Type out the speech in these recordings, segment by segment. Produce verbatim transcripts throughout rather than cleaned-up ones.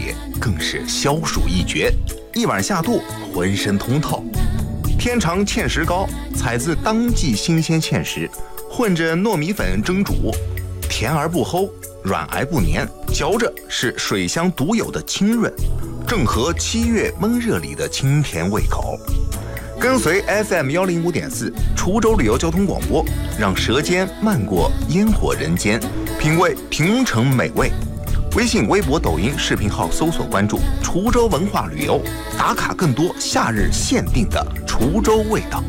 里更是消暑一绝，一碗下肚，浑身通透。天长芡实糕采自当季新鲜芡实，混着糯米粉蒸煮，甜而不齁，软而不黏，嚼着是水乡独有的清润，正合七月闷热里的清甜胃口。跟随 F M 一零五点四滁州旅游交通广播，让舌尖漫过烟火人间，品味平城美味。微信、微博、抖音视频号搜索关注滁州文化旅游，打卡更多夏日限定的滁州味道。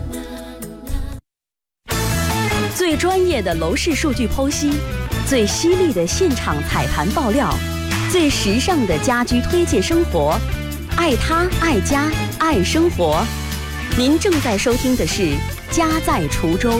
最专业的楼市数据剖析，最犀利的现场踩盘爆料，最时尚的家居推介生活，爱他爱家爱生活。您正在收听的是《家在滁州》。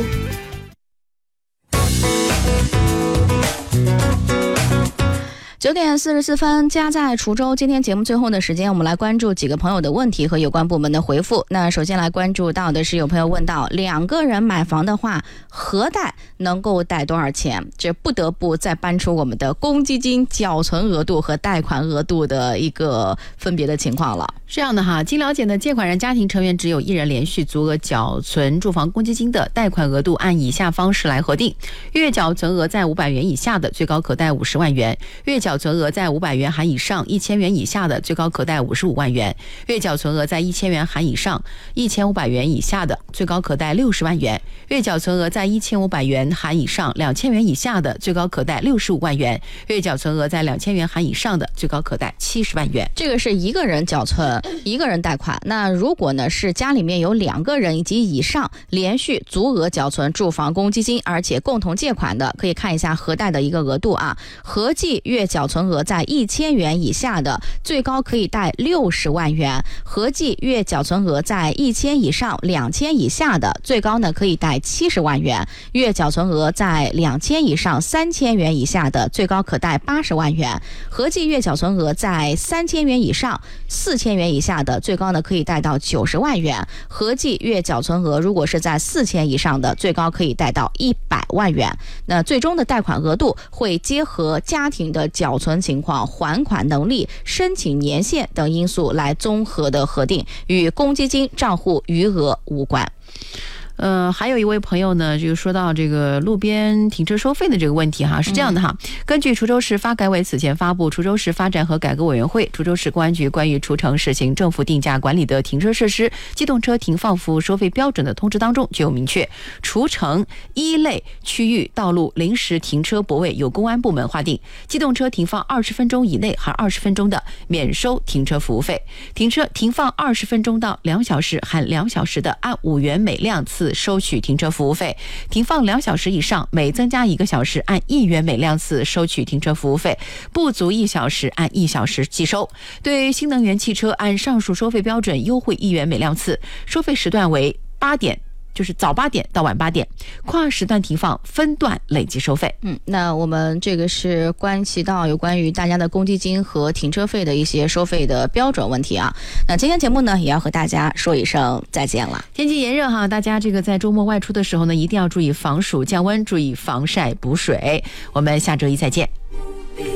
九点四十四分，家在滁州。今天节目最后的时间，我们来关注几个朋友的问题和有关部门的回复。那首先来关注到的是，有朋友问到，两个人买房的话，核贷能够贷多少钱？这不得不再搬出我们的公积金缴存额度和贷款额度的一个分别的情况了。 这样的哈，经了解呢，借款人家庭成员只有一人连续足额缴存住房公积金的，贷款额度按以下方式来核定：月缴存额在五百元以下的，最高可贷五十万元；月缴存额在五百元含以上一千元以下的，最高可贷五十五万元；月缴存额在一千元含以上一千五百元以下的，最高可贷六十万元；月缴存额在一千五百元含以上两千元以下的，最高可贷六十五万元；月缴存额在两千元含以上的，最高可贷七十万元。 这个是一个人缴存，一个人贷款。那如果呢是家里面有两个人以及以上连续足额缴存住房公积金，而且共同借款的，可以看一下核贷的一个额度啊。合计月缴存额在一千元以下的，最高可以贷六十万元；合计月缴存额在一千以上两千以下的，最高呢可以贷七十万元；月缴存额在两千以上三千元以下的，最高可贷八十万元；合计月缴存额在三千元以上四千元以下的，最高呢可以贷到九十万元；合计月缴存额如果是在四千以上的，最高可以贷到一百万元。那最终的贷款额度会结合家庭的缴存情况、还款能力、申请年限等因素来综合的核定，与公积金账户余额无关。 呃，还有一位朋友呢，就说到这个路边停车收费的这个问题哈，是这样的哈。嗯、根据滁州市发改委此前发布《滁州市发展和改革委员会、滁州市公安局关于滁城实行政府定价管理的停车设施、机动车停放服务收费标准的通知》当中，就有明确，滁城一类区域道路临时停车泊位由公安部门划定，机动车停放二十分钟以内含二十分钟的免收停车服务费，停车停放二十分钟到两小时含两小时的，按五元每辆次收取停车服务费，停放两小时以上，每增加一个小时按一元每辆次收取停车服务费，不足一小时按一小时计收。对新能源汽车按上述收费标准优惠一元每辆次，收费时段为八点。就是早八点到晚八点，跨时段停放分段累计收费。 嗯，那我们这个是关系到有关于大家的公积金和停车费的一些收费的标准问题啊。那今天节目呢，也要和大家说一声再见了。 天气炎热哈，大家这个在周末外出的时候呢，一定要注意防暑降温，注意防晒补水。我们下周一再见。